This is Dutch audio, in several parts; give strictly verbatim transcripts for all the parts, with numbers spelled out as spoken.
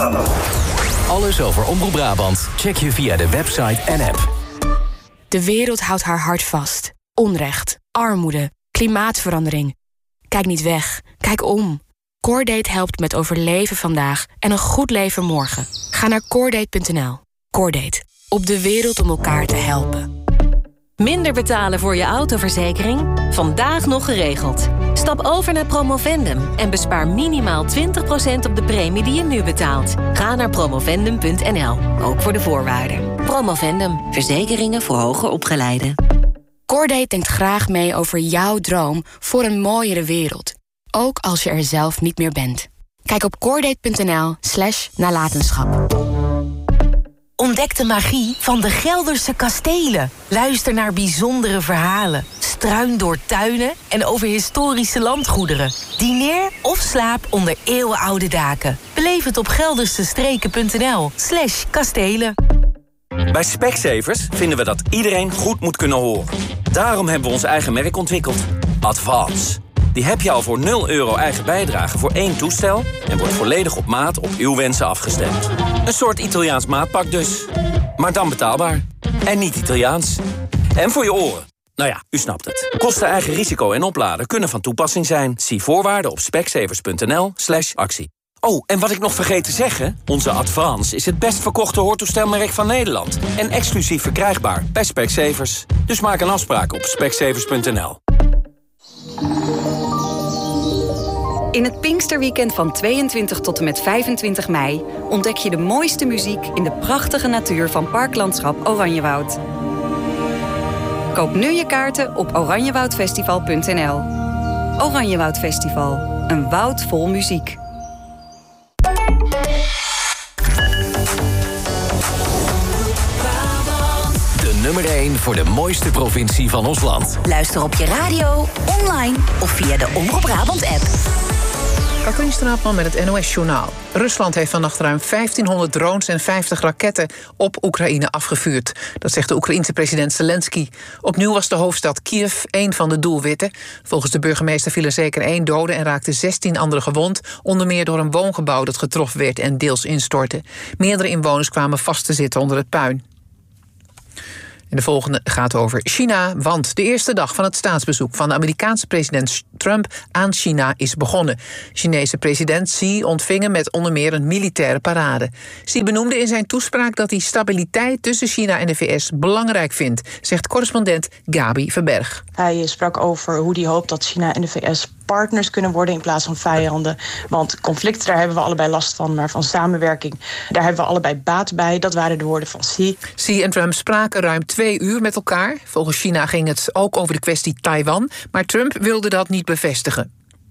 Alles over Omroep Brabant check je via de website en app. De wereld houdt haar hart vast. Onrecht, armoede, klimaatverandering. Kijk niet weg, kijk om. Coordate helpt met overleven vandaag en een goed leven morgen. Ga naar coordate punt n l. Coordate, op de wereld om elkaar te helpen. Minder betalen voor je autoverzekering? Vandaag nog geregeld. Stap over naar Promovendum en bespaar minimaal twintig procent op de premie die je nu betaalt. Ga naar promovendum punt n l, ook voor de voorwaarden. Promovendum, verzekeringen voor hoger opgeleiden. Coordate denkt graag mee over jouw droom voor een mooiere wereld. Ook als je er zelf niet meer bent. Kijk op coordate punt n l slash nalatenschap. Ontdek de magie van de Gelderse kastelen. Luister naar bijzondere verhalen. Struin door tuinen en over historische landgoederen. Dineer of slaap onder eeuwenoude daken. Beleef het op geldersestreken punt n l slash kastelen. Bij Specsavers vinden we dat iedereen goed moet kunnen horen. Daarom hebben we ons eigen merk ontwikkeld. Advance. Die heb je al voor nul euro eigen bijdrage voor één toestel en wordt volledig op maat op uw wensen afgestemd. Een soort Italiaans maatpak dus. Maar dan betaalbaar. En niet Italiaans. En voor je oren. Nou ja, u snapt het. Kosten, eigen risico en opladen kunnen van toepassing zijn. Zie voorwaarden op specsavers punt n l slash actie. Oh, en wat ik nog vergeet te zeggen, onze Advance is het best verkochte hoortoestelmerk van Nederland. En exclusief verkrijgbaar bij Specsavers. Dus maak een afspraak op specsavers punt n l. In het Pinksterweekend van tweeëntwintig tot en met vijfentwintig mei... ontdek je de mooiste muziek in de prachtige natuur van Parklandschap Oranjewoud. Koop nu je kaarten op oranjewoudfestival punt n l. Oranjewoud Festival, een woud vol muziek. De nummer één voor de mooiste provincie van ons land. Luister op je radio, online of via de Omroep Brabant-app. Katrien Straatman met het N O S-journaal. Rusland heeft vannacht ruim vijftienhonderd drones en vijftig raketten op Oekraïne afgevuurd. Dat zegt de Oekraïense president Zelensky. Opnieuw was de hoofdstad Kiev één van de doelwitten. Volgens de burgemeester vielen zeker één dode en raakten zestien anderen gewond, onder meer door een woongebouw dat getroffen werd en deels instortte. Meerdere inwoners kwamen vast te zitten onder het puin. En de volgende gaat over China, want de eerste dag van het staatsbezoek van de Amerikaanse president Trump aan China is begonnen. Chinese president Xi ontving hem met onder meer een militaire parade. Xi benoemde in zijn toespraak dat hij stabiliteit tussen China en de V S belangrijk vindt, zegt correspondent Gabi Verberg. Hij sprak over hoe hij hoopt dat China en de V S partners kunnen worden in plaats van vijanden. Want conflicten, daar hebben we allebei last van, maar van samenwerking, daar hebben we allebei baat bij. Dat waren de woorden van Xi. Xi en Trump spraken ruim twee uur met elkaar. Volgens China ging het ook over de kwestie Taiwan, maar Trump wilde dat niet bevestigen.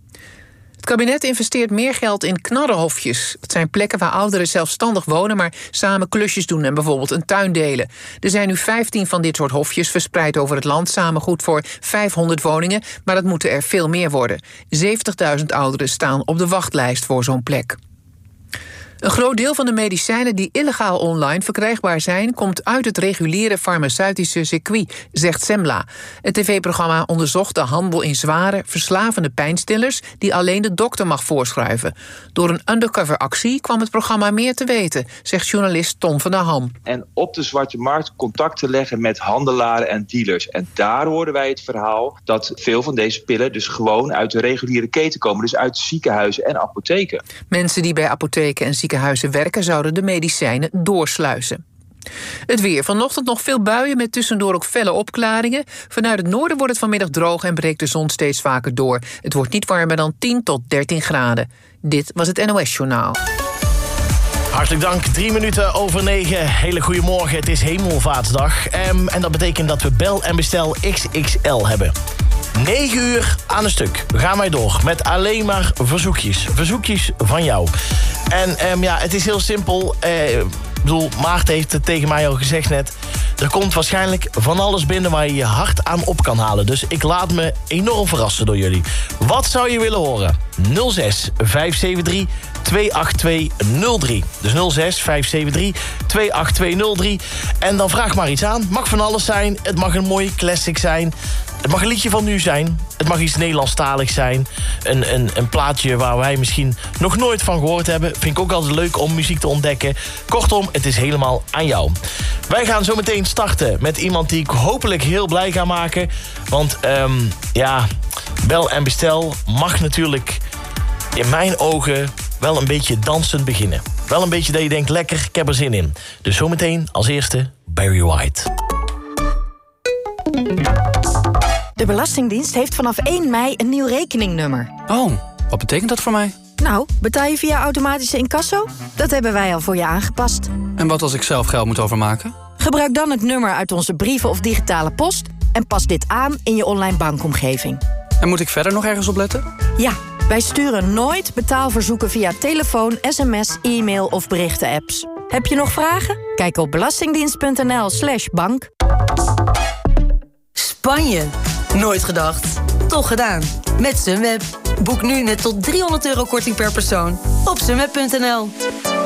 Het kabinet investeert meer geld in knarrenhofjes. Het zijn plekken waar ouderen zelfstandig wonen, maar samen klusjes doen en bijvoorbeeld een tuin delen. Er zijn nu vijftien van dit soort hofjes verspreid over het land, samen goed voor vijfhonderd woningen, maar dat moeten er veel meer worden. zeventigduizend ouderen staan op de wachtlijst voor zo'n plek. Een groot deel van de medicijnen die illegaal online verkrijgbaar zijn, komt uit het reguliere farmaceutische circuit, zegt Semla. Het tv-programma onderzocht de handel in zware, verslavende pijnstillers die alleen de dokter mag voorschrijven. Door een undercover-actie kwam het programma meer te weten, zegt journalist Tom van der Ham. En op de zwarte markt contact te leggen met handelaren en dealers. En daar hoorden wij het verhaal dat veel van deze pillen dus gewoon uit de reguliere keten komen, dus uit ziekenhuizen en apotheken. Mensen die bij apotheken en ziekenhuizen werken zouden de medicijnen doorsluizen. Het weer. Vanochtend nog veel buien met tussendoor ook felle opklaringen. Vanuit het noorden wordt het vanmiddag droog en breekt de zon steeds vaker door. Het wordt niet warmer dan tien tot dertien graden. Dit was het N O S-journaal. Hartelijk dank. Drie minuten over negen. Hele goede morgen. Het is Hemelvaartsdag. Um, en dat betekent dat we bel en bestel X X L hebben. negen uur aan een stuk gaan wij door met alleen maar verzoekjes. Verzoekjes van jou. En um, ja, het is heel simpel. Uh, Ik bedoel, Maarten heeft het tegen mij al gezegd net. Er komt waarschijnlijk van alles binnen waar je je hart aan op kan halen. Dus ik laat me enorm verrassen door jullie. Wat zou je willen horen? nul zes vijf zeven drie twee acht twee nul drie. Dus nul zes vijf zeven drie twee acht twee nul drie. En dan vraag maar iets aan. Mag van alles zijn. Het mag een mooie classic zijn. Het mag een liedje van nu zijn. Het mag iets Nederlandstaligs zijn. Een, een, een plaatje waar wij misschien nog nooit van gehoord hebben. Vind ik ook altijd leuk om muziek te ontdekken. Kortom, het is helemaal aan jou. Wij gaan zo meteen starten met iemand die ik hopelijk heel blij ga maken. Want um, ja, bel en bestel mag natuurlijk in mijn ogen wel een beetje dansend beginnen. Wel een beetje dat je denkt, lekker, ik heb er zin in. Dus zometeen als eerste Barry White. De Belastingdienst heeft vanaf één mei een nieuw rekeningnummer. Oh, wat betekent dat voor mij? Nou, betaal je via automatische incasso? Dat hebben wij al voor je aangepast. En wat als ik zelf geld moet overmaken? Gebruik dan het nummer uit onze brieven of digitale post en pas dit aan in je online bankomgeving. En moet ik verder nog ergens op letten? Ja, wij sturen nooit betaalverzoeken via telefoon, sms, e-mail of berichten-apps. Heb je nog vragen? Kijk op belastingdienst.nl slash bank. Spanje. Nooit gedacht. Toch gedaan. Met Sunweb. Boek nu net tot driehonderd euro korting per persoon op sunweb punt n l.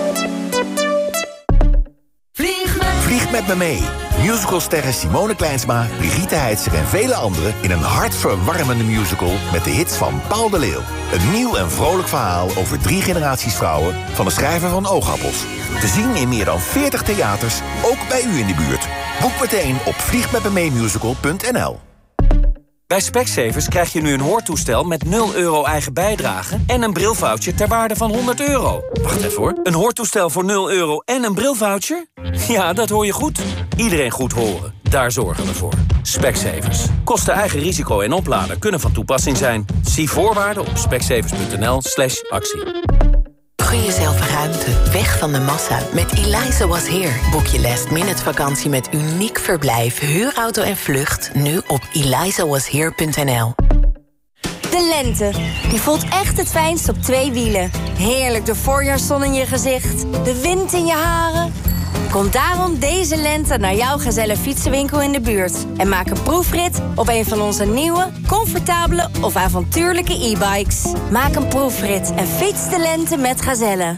Vlieg met, Vlieg met me mee. Musicalsterren Simone Kleinsma, Brigitte Heitzer en vele anderen in een hartverwarmende musical met de hits van Paul de Leeuw. Een nieuw en vrolijk verhaal over drie generaties vrouwen van de schrijver van Oogappels. Te zien in meer dan veertig theaters, ook bij u in de buurt. Boek meteen op vlieg met me mee musical punt n l. Bij Specsavers krijg je nu een hoortoestel met nul euro eigen bijdrage en een brilvoucher ter waarde van honderd euro. Wacht even hoor. Een hoortoestel voor nul euro en een brilvoucher? Ja, dat hoor je goed. Iedereen goed horen. Daar zorgen we voor. Specsavers. Kosten eigen risico en opladen kunnen van toepassing zijn. Zie voorwaarden op specsavers punt n l slash actie. Gun jezelf ruimte, weg van de massa. Met Eliza Was Here boek je last minute vakantie met uniek verblijf, huurauto en vlucht. Nu op eliza was here punt n l. De lente, die voelt echt het fijnst op twee wielen. Heerlijk de voorjaarszon in je gezicht, de wind in je haren. Kom daarom deze lente naar jouw Gazelle fietsenwinkel in de buurt. En maak een proefrit op een van onze nieuwe, comfortabele of avontuurlijke e-bikes. Maak een proefrit en fiets de lente met Gazelle.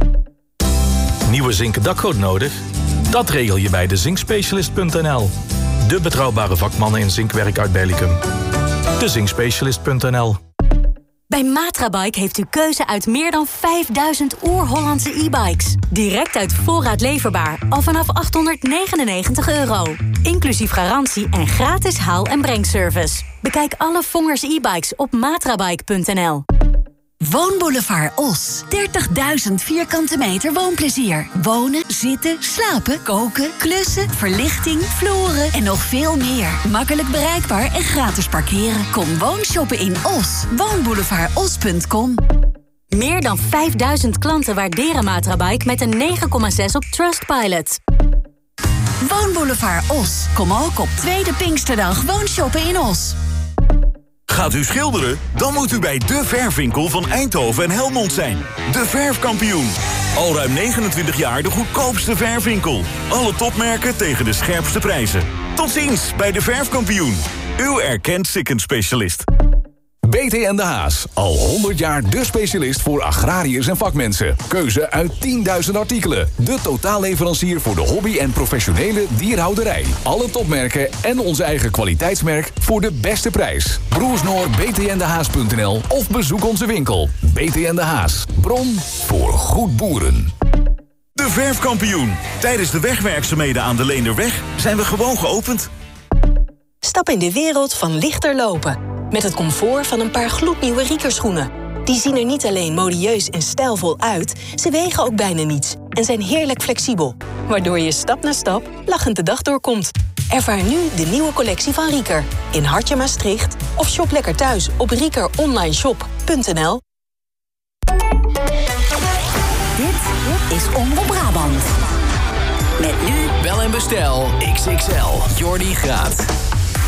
Nieuwe zinken dakgoot nodig? Dat regel je bij de zinkspecialist punt n l. De betrouwbare vakmannen in zinkwerk uit Bellicum. de zinkspecialist punt n l. Bij Matrabike heeft u keuze uit meer dan vijfduizend oer-Hollandse e-bikes. Direct uit voorraad leverbaar, al vanaf achthonderdnegenennegentig euro. Inclusief garantie en gratis haal- en brengservice. Bekijk alle Vongers e-bikes op matrabike punt n l. Woonboulevard Os. dertigduizend vierkante meter woonplezier. Wonen, zitten, slapen, koken, klussen, verlichting, vloeren en nog veel meer. Makkelijk bereikbaar en gratis parkeren. Kom woonshoppen in Os. woonboulevard os punt com. Meer dan vijfduizend klanten waarderen Matrabike met een negen komma zes op Trustpilot. Woonboulevard Os. Kom ook op tweede Pinksterdag woonshoppen in Os. Gaat u schilderen? Dan moet u bij De Verfwinkel van Eindhoven en Helmond zijn. De Verfkampioen. Al ruim negenentwintig jaar de goedkoopste verfwinkel. Alle topmerken tegen de scherpste prijzen. Tot ziens bij De Verfkampioen. Uw erkend Sikkens-specialist. B T en de Haas. Al honderd jaar de specialist voor agrariërs en vakmensen. Keuze uit tienduizend artikelen. De totaalleverancier voor de hobby- en professionele dierhouderij. Alle topmerken en onze eigen kwaliteitsmerk voor de beste prijs. Broersnoor b t n de haas punt n l of bezoek onze winkel. B T en de Haas. Bron voor goed boeren. De Verfkampioen. Tijdens de wegwerkzaamheden aan de Leenderweg zijn we gewoon geopend. Stap in de wereld van lichter lopen. Met het comfort van een paar gloednieuwe Rieker-schoenen. Die zien er niet alleen modieus en stijlvol uit, ze wegen ook bijna niets en zijn heerlijk flexibel. Waardoor je stap na stap lachend de dag doorkomt. Ervaar nu de nieuwe collectie van Rieker in Hartje Maastricht of shop lekker thuis op riekeronlineshop punt n l. Dit is Omroep Brabant. Met nu Bel en bestel X X L. Jordi Graat.